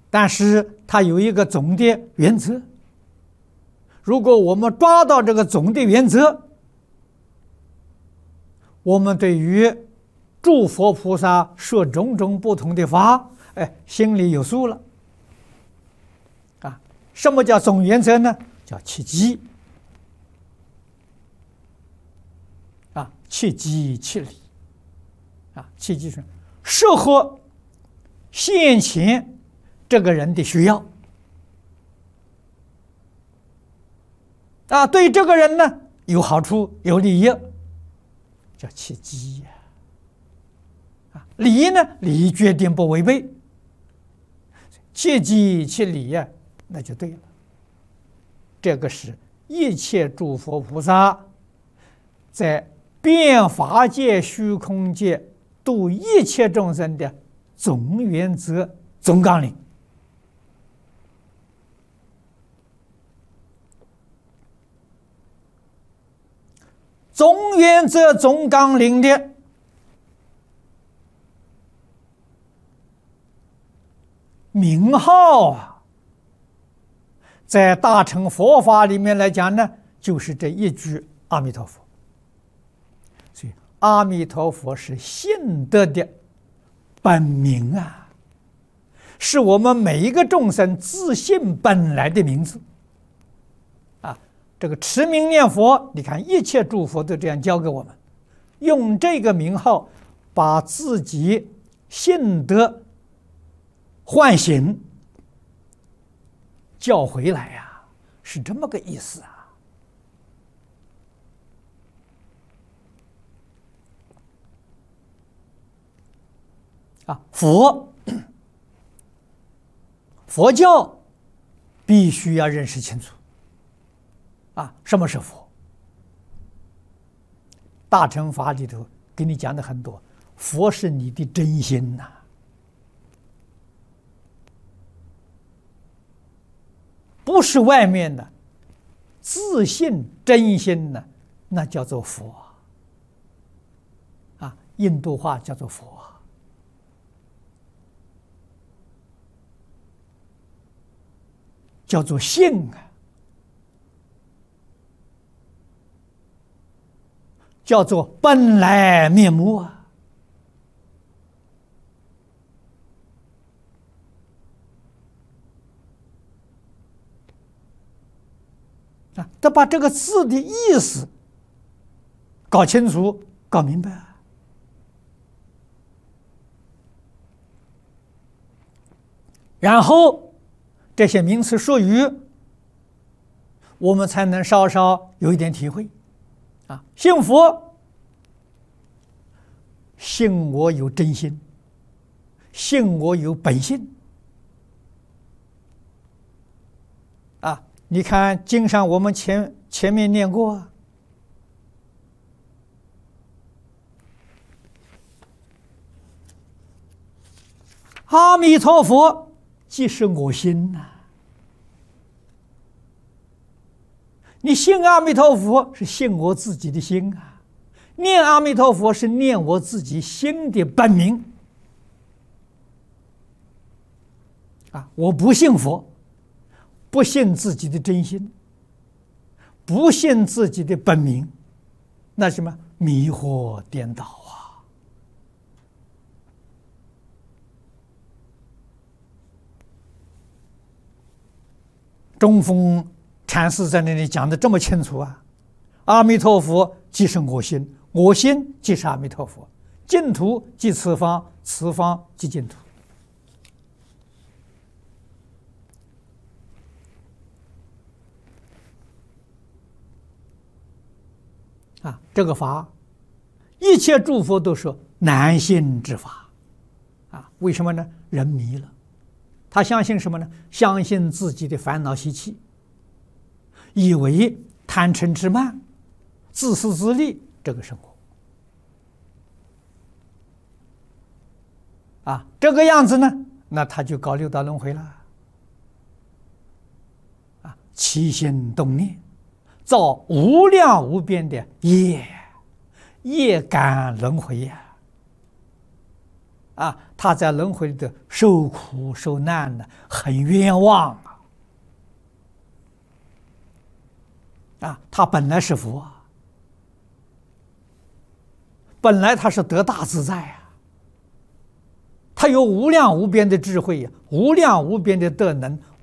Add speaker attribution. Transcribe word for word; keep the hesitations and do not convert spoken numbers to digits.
Speaker 1: 但是它有一个总的原则。如果我们抓到这个总的原则，我们对于诸佛菩萨说种种不同的法，哎，心里有数了。啊，什么叫总原则呢？叫切机。啊，切机切理。啊，切机是适合现前这个人的需要。啊，对这个人呢有好处有利益，叫切机呀。啊，理呢，理决定不违背，切机切理呀，那就对了。这个是一切诸佛菩萨在变法界、虚空界度一切众生的总原则、总纲领。总原则、总纲领的名号啊，在大乘佛法里面来讲呢，就是这一句阿弥陀佛。所以阿弥陀佛是信德的本名啊，是我们每一个众生自信本来的名字。这个持名念佛，你看一切诸佛都这样教给我们，用这个名号把自己信德唤醒叫回来呀、啊，是这么个意思啊！啊，佛佛教必须要认识清楚。啊，什么是佛？大乘法里头给你讲的很多，佛是你的真心呐、啊，不是外面的自信真心呢，那叫做佛啊，印度话叫做佛，叫做性啊。叫做本来面目啊！啊，得把这个字的意思搞清楚、搞明白啊。然后这些名词术语，我们才能稍稍有一点体会。啊，信佛，信我有真心，信我有本性。啊，你看经上我们前前面念过，阿弥陀佛即是我心呐、啊。你信阿弥陀佛是信我自己的心啊，念阿弥陀佛是念我自己心的本名啊！我不信佛，不信自己的真心，不信自己的本名，那什么迷惑颠倒啊！中峰禅师在那里讲的这么清楚啊！阿弥陀佛即是我心，我心即是阿弥陀佛，净土即此方，此方即净土。啊，这个法，一切诸佛都说难信之法。啊，为什么呢？人迷了，他相信什么呢？相信自己的烦恼习气。以为贪嗔痴慢、自私自利这个生活啊，这个样子呢，那他就搞六道轮回了啊，起心动念，造无量无边的业，业感轮回呀、 啊，他在轮回里头受苦受难呢，很冤枉啊！啊，他本来是佛啊，本来他是得大自在啊，他有无量无边的智慧呀，无量无边的德能，